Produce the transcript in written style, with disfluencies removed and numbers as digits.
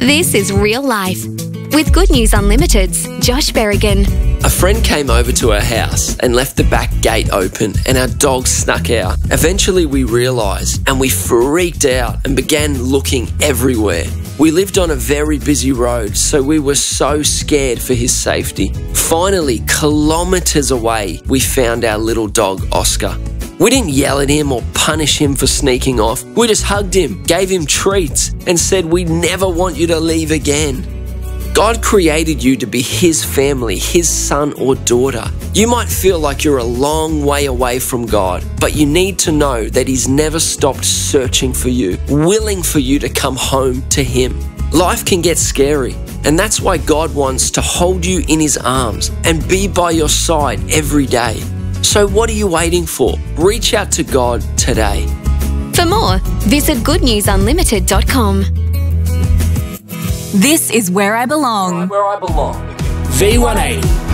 This is real life. With Good News Unlimited's Josh Berrigan. A friend came over to our house and left the back gate open and our dog snuck out. Eventually we realised and we freaked out and began looking everywhere. We lived on a very busy road, so we were so scared for his safety. Finally, kilometres away, we found our little dog, Oscar. We didn't yell at him or punish him for sneaking off. We just hugged him, gave him treats, and said we never want you to leave again. God created you to be His family, His son or daughter. You might feel like you're a long way away from God, but you need to know that He's never stopped searching for you, willing for you to come home to Him. Life can get scary, and that's why God wants to hold you in His arms and be by your side every day. So what are you waiting for? Reach out to God today. For more, visit goodnewsunlimited.com. This is Where I Belong. V180.